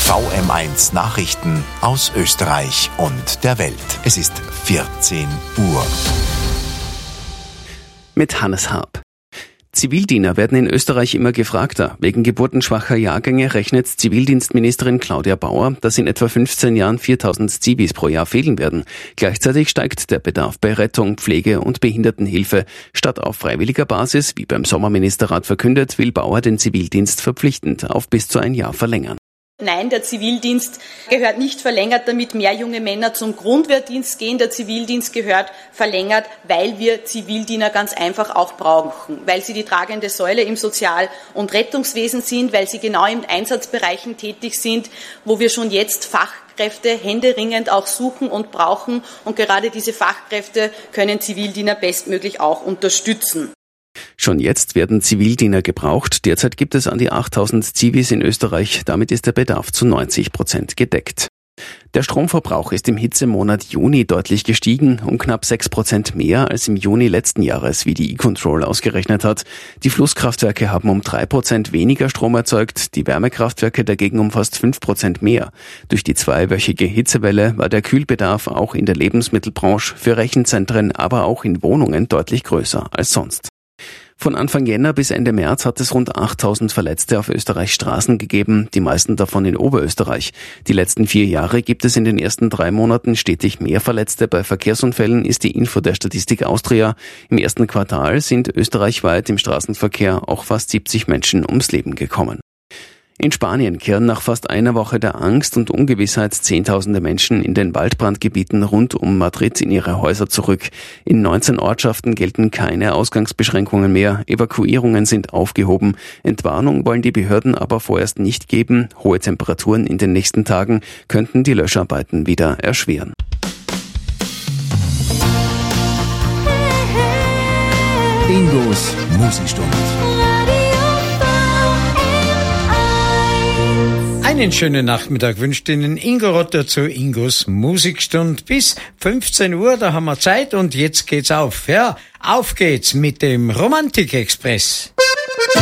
VM1 Nachrichten aus Österreich und der Welt. Es ist 14 Uhr. Mit Hannes Harp. Zivildiener werden in Österreich immer gefragter. Wegen geburtenschwacher Jahrgänge rechnet Zivildienstministerin Claudia Bauer, dass in etwa 15 Jahren 4000 Zivis pro Jahr fehlen werden. Gleichzeitig steigt der Bedarf bei Rettung, Pflege und Behindertenhilfe. Statt auf freiwilliger Basis, wie beim Sommerministerrat verkündet, will Bauer den Zivildienst verpflichtend auf bis zu ein Jahr verlängern. Nein, der Zivildienst gehört nicht verlängert, damit mehr junge Männer zum Grundwehrdienst gehen. Der Zivildienst gehört verlängert, weil wir Zivildiener ganz einfach auch brauchen, weil sie die tragende Säule im Sozial- und Rettungswesen sind, weil sie genau in Einsatzbereichen tätig sind, wo wir schon jetzt Fachkräfte händeringend auch suchen und brauchen. Und gerade diese Fachkräfte können Zivildiener bestmöglich auch unterstützen. Schon jetzt werden Zivildiener gebraucht. Derzeit gibt es an die 8000 Zivis in Österreich. Damit ist der Bedarf zu 90% gedeckt. Der Stromverbrauch ist im Hitzemonat Juni deutlich gestiegen, um knapp 6% mehr als im Juni letzten Jahres, wie die E-Control ausgerechnet hat. Die Flusskraftwerke haben um 3% weniger Strom erzeugt, die Wärmekraftwerke dagegen um fast 5% mehr. Durch die zweiwöchige Hitzewelle war der Kühlbedarf auch in der Lebensmittelbranche, für Rechenzentren, aber auch in Wohnungen deutlich größer als sonst. Von Anfang Jänner bis Ende März hat es rund 8000 Verletzte auf Österreichs Straßen gegeben, die meisten davon in Oberösterreich. Die letzten 4 Jahre gibt es in den ersten 3 Monaten stetig mehr Verletzte. Bei Verkehrsunfällen ist die Info der Statistik Austria. Im ersten Quartal sind österreichweit im Straßenverkehr auch fast 70 Menschen ums Leben gekommen. In Spanien kehren nach fast einer Woche der Angst und Ungewissheit Zehntausende Menschen in den Waldbrandgebieten rund um Madrid in ihre Häuser zurück. In 19 Ortschaften gelten keine Ausgangsbeschränkungen mehr, Evakuierungen sind aufgehoben. Entwarnung wollen die Behörden aber vorerst nicht geben. Hohe Temperaturen in den nächsten Tagen könnten die Löscharbeiten wieder erschweren. Ingos Musikstunde. Einen schönen Nachmittag wünscht Ihnen Ingo Rotter zu Ingos Musikstund bis 15 Uhr, da haben wir Zeit und jetzt geht's auf. Ja, auf geht's mit dem Romantik-Express.